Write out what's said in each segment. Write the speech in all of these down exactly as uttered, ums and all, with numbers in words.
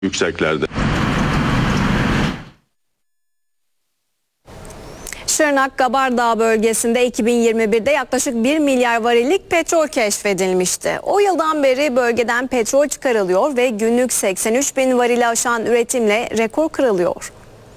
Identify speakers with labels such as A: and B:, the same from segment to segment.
A: yükseklerde.
B: Şırnak Gabardağ bölgesinde iki bin yirmi birde yaklaşık bir milyar varillik petrol keşfedilmişti. O yıldan beri bölgeden petrol çıkarılıyor ve günlük seksen üç bin varili aşan üretimle rekor kırılıyor.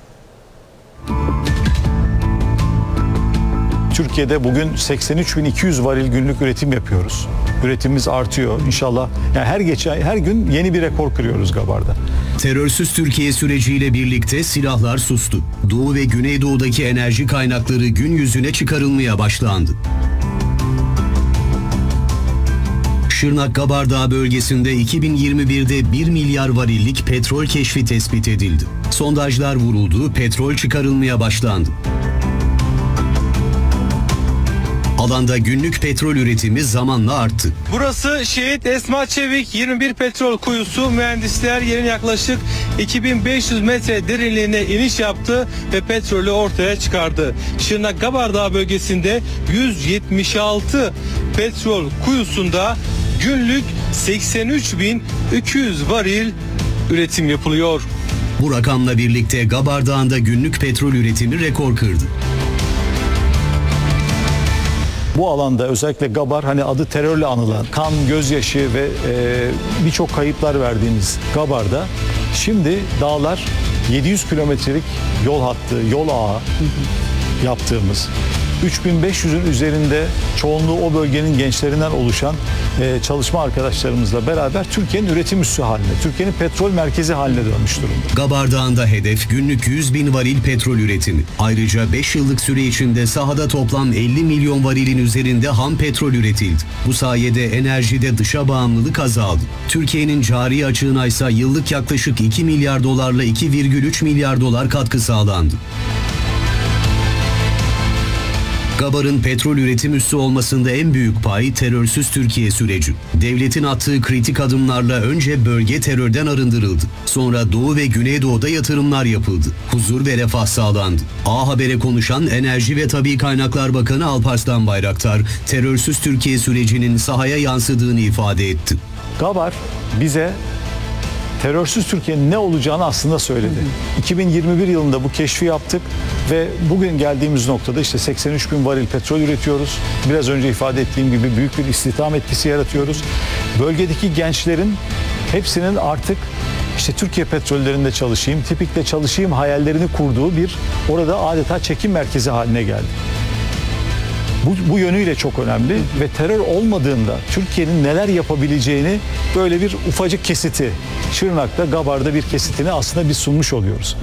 C: Türkiye'de bugün seksen üç bin iki yüz varil günlük üretim yapıyoruz. Üretimimiz artıyor inşallah. Yani her geçen her gün yeni bir rekor kırıyoruz Gabar'da.
D: Terörsüz Türkiye süreciyle birlikte silahlar sustu. Doğu ve Güneydoğu'daki enerji kaynakları gün yüzüne çıkarılmaya başlandı. Şırnak Gabardağ bölgesinde iki bin yirmi birde bir milyar varillik petrol keşfi tespit edildi. Sondajlar vuruldu, petrol çıkarılmaya başlandı. Alanda günlük petrol üretimi zamanla arttı.
E: Burası Şehit Esma Çevik yirmi bir petrol kuyusu. Mühendisler yerin yaklaşık iki bin beş yüz metre derinliğine iniş yaptı ve petrolü ortaya çıkardı. Şırnak Gabardağ bölgesinde yüz yetmiş altı petrol kuyusunda günlük seksen üç bin iki yüz varil üretim yapılıyor.
D: Bu rakamla birlikte Gabardağ'ın da günlük petrol üretimi rekor kırdı.
C: Bu alanda özellikle Gabar, hani adı terörle anılan, kan, gözyaşı ve e, birçok kayıplar verdiğimiz Gabar'da şimdi dağlar yedi yüz kilometrelik yol hattı, yol ağı yaptığımız, üç bin beş yüzün üzerinde çoğunluğu o bölgenin gençlerinden oluşan e, çalışma arkadaşlarımızla beraber Türkiye'nin üretim üssü haline, Türkiye'nin petrol merkezi haline dönmüş durumda.
D: Gabardağ'ın da hedef günlük yüz bin varil petrol üretimi. Ayrıca beş yıllık süre içinde sahada toplam elli milyon varilin üzerinde ham petrol üretildi. Bu sayede enerjide dışa bağımlılık azaldı. Türkiye'nin cari açığına ise yıllık yaklaşık iki milyar dolarla iki virgül üç milyar dolar katkı sağlandı. Gabar'ın petrol üretim üssü olmasında en büyük pay terörsüz Türkiye süreci. Devletin attığı kritik adımlarla önce bölge terörden arındırıldı. Sonra Doğu ve Güneydoğu'da yatırımlar yapıldı. Huzur ve refah sağlandı. A Haber'e konuşan Enerji ve Tabii Kaynaklar Bakanı Alparslan Bayraktar, terörsüz Türkiye sürecinin sahaya yansıdığını ifade etti.
C: Gabar bize terörsüz Türkiye'nin ne olacağını aslında söyledi. iki bin yirmi bir yılında bu keşfi yaptık ve bugün geldiğimiz noktada işte seksen üç bin varil petrol üretiyoruz. Biraz önce ifade ettiğim gibi büyük bir istihdam etkisi yaratıyoruz. Bölgedeki gençlerin hepsinin artık işte Türkiye petrollerinde çalışayım, Tipik'te çalışayım hayallerini kurduğu bir orada adeta çekim merkezi haline geldi. Bu, bu yönüyle çok önemli ve terör olmadığında Türkiye'nin neler yapabileceğini böyle bir ufacık kesiti, Şırnak'ta, Gabar'da bir kesitini aslında biz sunmuş oluyoruz.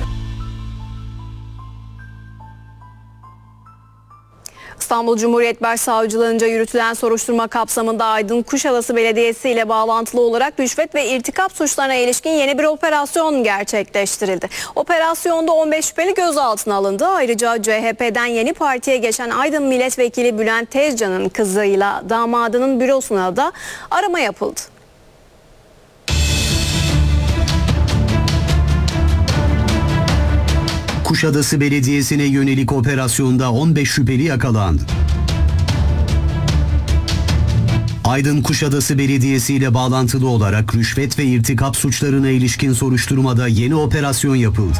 B: İstanbul Cumhuriyet Başsavcılığınca yürütülen soruşturma kapsamında Aydın Kuşadası Belediyesi ile bağlantılı olarak rüşvet ve irtikap suçlarına ilişkin yeni bir operasyon gerçekleştirildi. Operasyonda on beş şüpheli gözaltına alındı. Ayrıca C H P'den Yeni Parti'ye geçen Aydın Milletvekili Bülent Tezcan'ın kızıyla damadının bürosuna da arama yapıldı.
D: Kuşadası Belediyesi'ne yönelik operasyonda on beş şüpheli yakalandı. Aydın Kuşadası Belediyesi ile bağlantılı olarak rüşvet ve irtikap suçlarına ilişkin soruşturmada yeni operasyon yapıldı.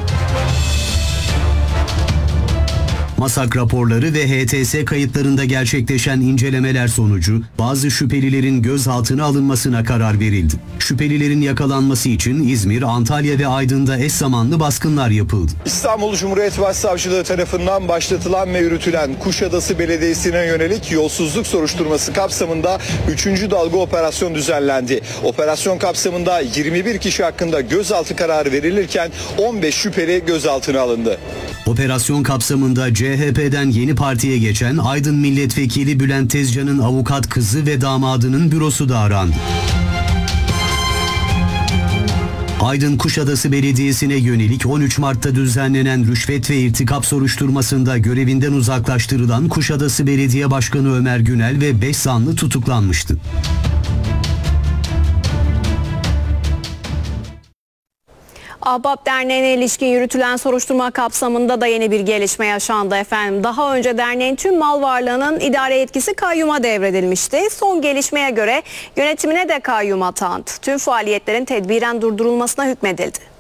D: MASAK raporları ve H T S kayıtlarında gerçekleşen incelemeler sonucu bazı şüphelilerin gözaltına alınmasına karar verildi. Şüphelilerin yakalanması için İzmir, Antalya ve Aydın'da eş zamanlı baskınlar yapıldı.
F: İstanbul Cumhuriyet Başsavcılığı tarafından başlatılan ve yürütülen Kuşadası Belediyesi'ne yönelik yolsuzluk soruşturması kapsamında üçüncü dalga operasyon düzenlendi. Operasyon kapsamında yirmi bir kişi hakkında gözaltı kararı verilirken on beş şüpheli gözaltına alındı.
D: Operasyon kapsamında C H P'den Yeni Parti'ye geçen Aydın Milletvekili Bülent Tezcan'ın avukat kızı ve damadının bürosu da arandı. Aydın Kuşadası Belediyesi'ne yönelik on üç Mart'ta düzenlenen rüşvet ve irtikap soruşturmasında görevinden uzaklaştırılan Kuşadası Belediye Başkanı Ömer Günel ve beş zanlı tutuklanmıştı.
B: Ahbap Derneği'ne ilişkin yürütülen soruşturma kapsamında da yeni bir gelişme yaşandı efendim. Daha önce derneğin tüm mal varlığının idare yetkisi kayyuma devredilmişti. Son gelişmeye göre yönetimine de kayyum atandı. Tüm faaliyetlerin tedbiren durdurulmasına hükmedildi.